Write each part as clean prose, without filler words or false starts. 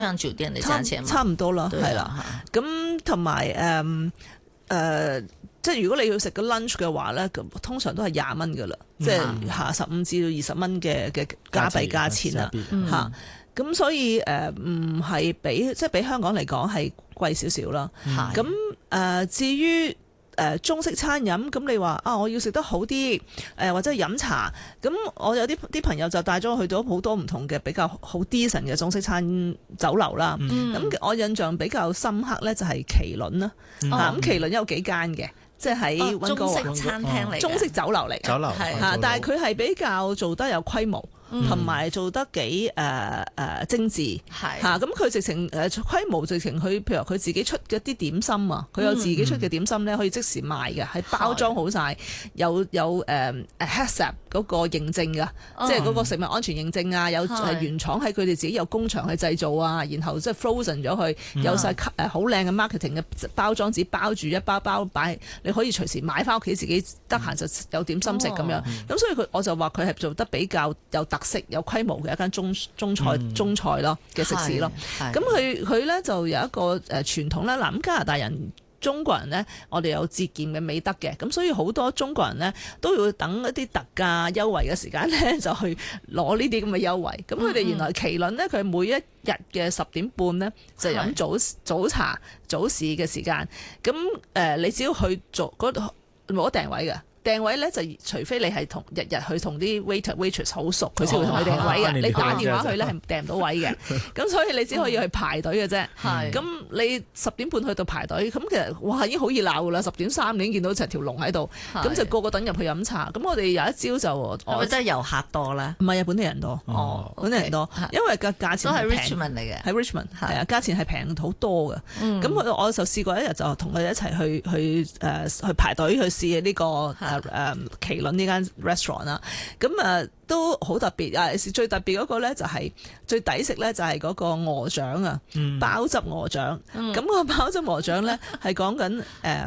像酒店嘅價錢差唔多啦，係啦。咁同埋即係如果你要食個 lunch 嘅話咧，咁通常都係20蚊噶啦，即係下15至到20蚊嘅加幣價錢啦嚇。咁所以唔係比香港嚟講係貴少少啦。咁至於中式餐飲，咁你話我要食得好啲，或者飲茶，咁我有啲朋友就帶咗我去到好多唔同嘅比較好 decent 嘅中式餐酒樓啦。咁我印象比較深刻咧就係麒麟啦。咁麒麟有幾間嘅。即係喺溫哥華中式餐廳嚟，中式酒樓嚟嘅， 酒樓但係佢係比較做得有規模，同埋做得幾精緻，咁佢直情規模直情佢譬如佢自己出嘅啲點心啊，佢有自己出嘅點心咧，可以即時賣嘅，係包裝好晒，有HACCP 嗰個認證㗎，即係嗰個食物安全認證啊，有原廠喺佢哋自己有工場去製造啊，然後即係 frozen 咗佢，有晒好靚嘅 marketing 嘅包裝紙包住一包包擺，你可以隨時買翻屋企自己得閒就有點心食咁樣。咁所以我就話佢係做得比較有特色、有規模嘅一間中菜咯嘅食肆咯。咁佢咧就有一個傳統啦。嗱，咁加拿大人、中國人呢，我哋有節儉嘅美德嘅，咁所以好多中國人呢，都要等一啲特價優惠嘅時間呢，就去攞呢啲咁嘅優惠。咁佢哋原來麒麟呢，佢每一日嘅10點半呢，就飲早茶早市嘅時間。咁你只要去做嗰度冇得訂位嘅。訂位咧就除非你係日日去同啲 waiter waitress 好熟，佢先會同你訂位嘅。你打電話去咧係訂唔到位嘅。咁所以你只可以去排隊嘅啫。咁你10點半去到排隊，咁其實哇已經好熱鬧噶啦。10點3你已經見到成條龍喺度，咁就個個等入去飲茶。咁我哋有一朝就係咪真係遊客多咧？唔係，本地人多。本地人多，因為個價錢係平。都係 Richmond 嚟嘅。喺 Richmond 係啊，價錢係平好多嘅。咁我就試過一日就同佢哋一齊去排隊去試呢個。麒麟呢間 restaurant 啦，咁都好特別啊！最特別嗰個咧就係最抵食咧，就係嗰個鵝掌啊，鮑汁鵝掌。咁個鮑汁鵝掌咧係講緊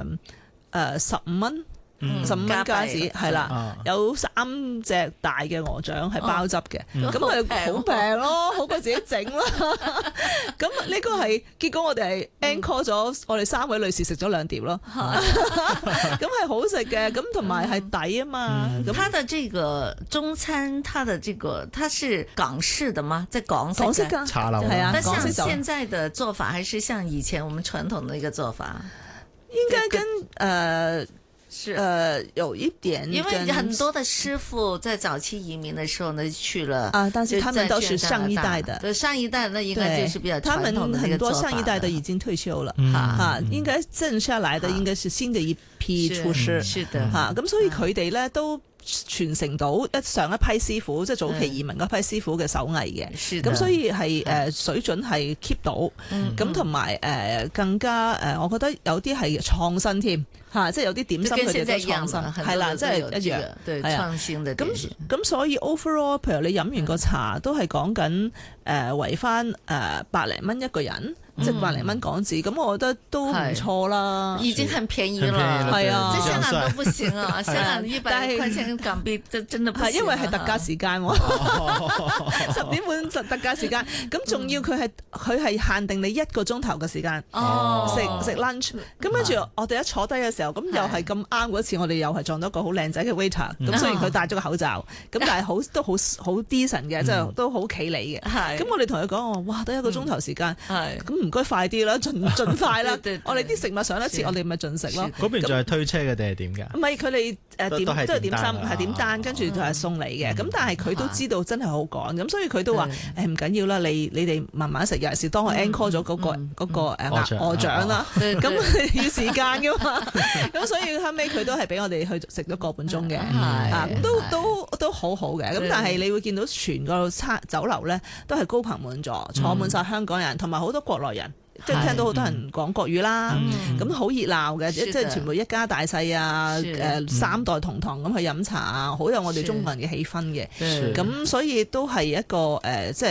15蚊。15蚊加紙係啦，有3隻大嘅鵝掌係鮑汁嘅，咁咪好平咯，好過自己整啦。咁呢個係結果，我哋係 encore 咗，我哋3位女士食咗2碟咯。咁係好食嘅，咁同埋係抵啊嘛。 它的這個中餐，它的這個它是港式的嗎？即係港式嘅茶樓係啊。 但像現在的做法，還是像以前我們傳統的一個做法？ 應該跟有一點， 因為很多的師傅在早期移民的時候呢去了但是他們都是上一代的， 對上一代呢應該就是比較傳統的， 他們很多上一代的已經退休了，應該剩下來的應該是新的一批廚師， 是的， 咁所以佢哋呢都傳承到上一批師傅，即係早期移民嗰批師傅嘅手藝嘅，咁所以係水準係 keep 到，咁同埋更加我覺得有啲係創新添嚇，即係有啲點心佢哋都創新，係啦，即係一樣，係啊，咁所以 overall， 譬如你飲完個茶都係講緊圍翻百零蚊一個人。即係100零蚊港紙，咁我覺得都唔錯啦， 已經很便宜啦，係啊，即係香港都不行啊，香港100塊錢港幣真係不行， 因為係特價時間喎，10點半特價時間，咁仲要佢係限定你1個鐘頭嘅時間，食 lunch，咁跟住我哋一坐低嘅時候，咁又係咁啱嗰次，我哋又係撞到一個好靚仔嘅 waiter，咁雖然佢戴咗個口罩，咁但係都好 decent 嘅，即係都好企理嘅，咁我哋同佢講話，哇，得1個鐘頭時間，咁唔該快啲啦，盡快啦！我哋啲食物上一次，我哋咪盡食咯。 嗰邊仲係推車嘅定係點㗎？ 唔係佢哋都係點心，係點單，跟住就係送你嘅。咁但係佢都知道真係好趕，咁所以佢都話唔緊要啦，你哋慢慢食。尤其是當我 encore 咗嗰個鵝掌啦，咁要時間㗎嘛。咁所以後尾佢都係俾我哋去食咗個半鐘嘅，都好好嘅。咁但係你會見到全個酒樓咧都係高朋滿座，坐滿晒香港人同埋好多國內人。即係聽到好多人講國語啦，咁好熱鬧嘅，即係全部一家大細啊，3代同堂咁去飲茶啊，好有我哋中國人嘅氣氛嘅。咁所以都係一個即係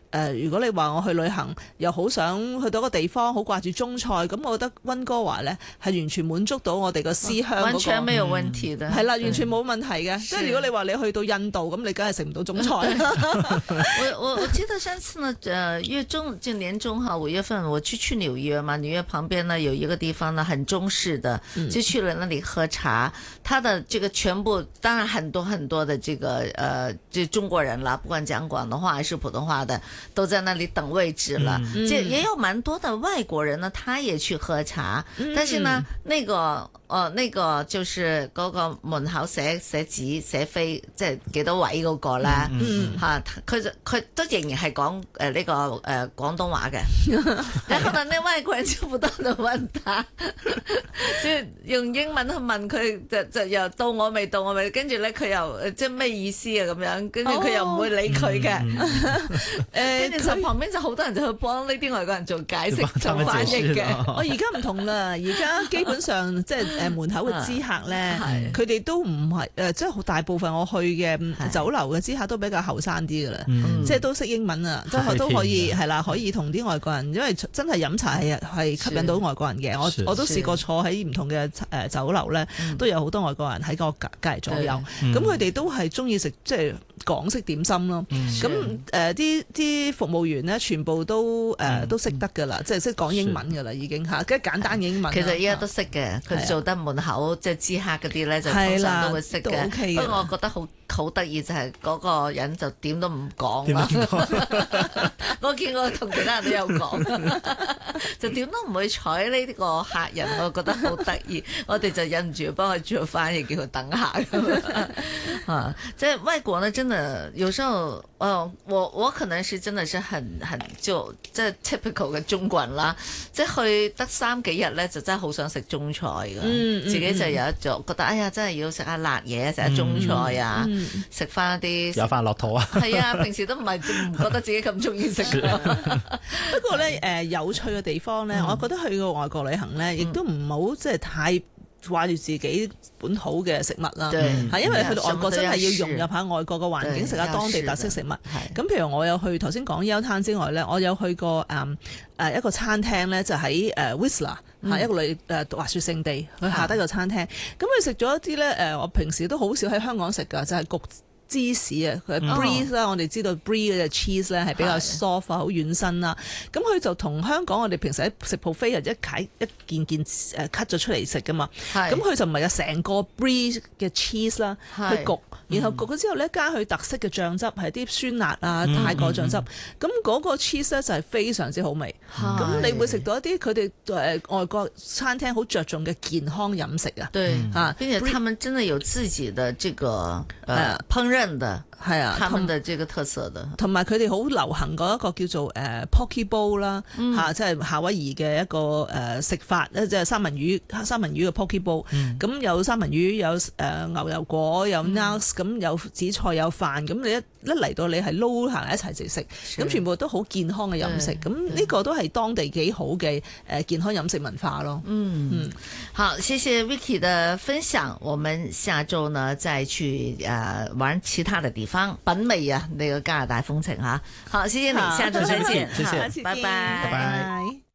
如果你話我去旅行，又好想去到一個地方，好掛住中菜，咁我覺得溫哥華呢係完全滿足到我哋個思鄉嗰個。 完全沒有問題的。 係啦，完全冇問題嘅。即係如果你話你去到印度，咁你梗係食唔到中菜。 我記得上次呢，就年中哈，5月份我去紐約嘛，紐約旁邊呢有一個地方呢很中式的，就去了那裡喝茶。它的這個全部，當然很多很多的這個就中國人啦，不管講廣東話還是普通話的，都在那裡等位置了。也有蠻多的外國人呢，他也去喝茶，但是呢，那個就是嗰個門口寫紙寫飛，即係幾多位嗰個咧嚇，佢都仍然係講呢個廣東話嘅。然後呢，那外國人就不斷地問他，即係用英文去問佢，就又到我未，跟住咧佢又即係咩意思啊咁樣，跟住佢又唔會理佢嘅。跟住就旁邊就好多人就去幫呢啲外國人做解釋、做翻譯嘅。 我而家唔同啦，而家基本上即係門口嘅知客咧，佢哋都唔係即係好大部分我去嘅酒樓嘅知客都比較後生啲噶啦，即係都識英文啊，即係都可以係啦，可以同啲外國人，因為真係飲茶係吸引到外國人嘅。我都試過坐喺唔同嘅酒樓咧，都有好多外國人喺個隔離左右，咁佢哋都係中意食即係港式點心咯。咁啲服務員咧，全部都識得噶啦，即係識講英文噶啦，已經嚇，跟住簡單英文。 其實依家都識嘅，佢做得門口即係知客嗰啲咧，就通常都會識嘅。不過我覺得好得意就係嗰個人就點都唔講啦。我見過同其他人都有講，就點都唔會睬呢個客人，我覺得好得意。我哋就忍唔住幫佢做翻譯，叫佢等下咁樣。即係外國呢，真的有時候，我可能是真的是很就即係 typical 嘅中國人啦。即係去得3幾日咧，就真係好想食中菜噶。自己就有一種覺得，哎呀，真係要食下辣嘢，食下中菜啊，食翻一啲有飯落肚啊。 係啊，平時都唔覺得自己咁中意食。 不過咧，有趣嘅地方咧，我覺得去過外國旅行咧，亦都唔好即係太掛住自己本土嘅食物啦。係因為去到外國真係要融入下外國嘅環境，食下當地特色食物。咁譬如我有去頭先講休灘之外咧，我有去過一個餐廳咧，就喺Whistler 一個滑雪勝地，佢下低個餐廳。咁佢食咗一啲咧我平時都好少喺香港食㗎，就係焗芝士啊，佢 brie 啦，我哋知道 brie 嘅 cheese 咧係比較 soft 好軟身啦。咁佢就同香港我哋平時喺食 buffet 一件cut 咗出嚟食噶嘛。咁佢就唔係有成個 brie 嘅 cheese 啦，去焗，然後焗咗之後咧加佢特色嘅醬汁，係啲酸辣啊泰國醬汁。咁嗰個 cheese 咧就係非常之好味。咁你會食到一啲佢哋外國餐廳好着重嘅健康飲食啊。 對，並且他們真係有自己的這個烹飪的，係啊，他們的這個特色的，同埋佢哋好流行嗰一個叫做poke bowl 啦，即係夏威夷嘅一個食法咧，即係三文魚嘅 poke bowl。咁有三文魚，有牛油果，有 nuts，咁有紫菜，有飯。咁你一嚟到你係撈行一齊食，咁全部都好健康嘅飲食。咁呢個都係當地幾好嘅健康飲食文化咯。 好，謝謝 Vicky 的分享。我們下週呢再去玩其他的地方，品味啊，那個加拿大風情哈。好，謝謝你，下週再見， 謝謝， 拜拜， 拜拜。